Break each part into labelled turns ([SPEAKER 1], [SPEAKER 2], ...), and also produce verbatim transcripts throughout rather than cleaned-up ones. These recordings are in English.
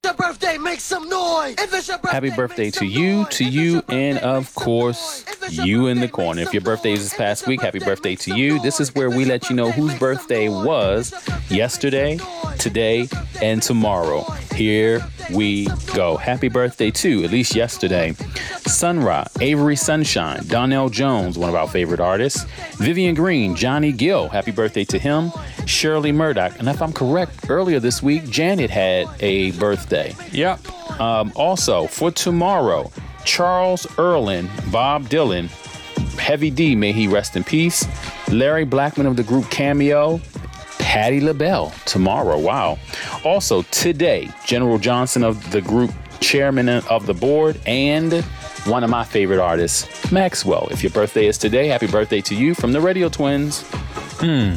[SPEAKER 1] your birthday, make some noise. If it's your birthday,
[SPEAKER 2] Happy birthday to you, to you, and of course, you in the corner. If your birthday is this past week, happy birthday to you. This is where we let you know whose birthday was yesterday, today, and tomorrow. Here we go. Happy birthday to, at least yesterday, Sun Ra, Avery Sunshine, Donnell Jones, one of our favorite artists, Vivian Green, Johnny Gill, happy birthday to him, Shirley Murdoch, and if I'm correct, earlier this week, Janet had a birthday.
[SPEAKER 3] Yep.
[SPEAKER 2] Um, also, for tomorrow, Charles Erlin, Bob Dylan, Heavy D, may he rest in peace, Larry Blackman of the group Cameo, Patti LaBelle tomorrow. Wow. Also today, General Johnson of the group, chairman of the board, and one of my favorite artists, Maxwell. If your birthday is today, happy birthday to you from the Radio Twins.
[SPEAKER 3] Hmm.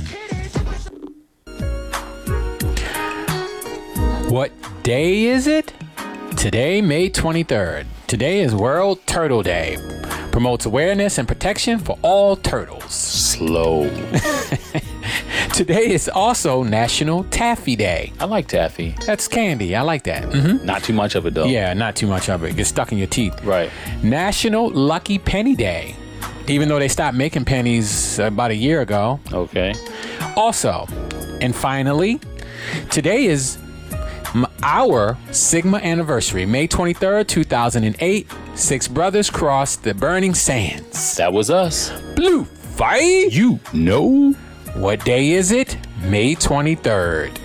[SPEAKER 3] What day is it? Today, May twenty-third. Today is World Turtle Day. Promotes awareness and protection for all turtles.
[SPEAKER 2] Slow.
[SPEAKER 3] Today is also National Taffy Day.
[SPEAKER 2] I like taffy.
[SPEAKER 3] That's candy. I like that. Mm-hmm.
[SPEAKER 2] Not too much of it, though.
[SPEAKER 3] Yeah, not too much of it. Gets stuck in your teeth.
[SPEAKER 2] Right.
[SPEAKER 3] National Lucky Penny Day. Even though they stopped making pennies about a year ago.
[SPEAKER 2] Okay.
[SPEAKER 3] Also, and finally, today is our Sigma anniversary. May twenty-third, two thousand eight. Six brothers crossed the burning sands.
[SPEAKER 2] That was us.
[SPEAKER 3] Blue fight.
[SPEAKER 2] You know.
[SPEAKER 3] What day is it? May twenty-third.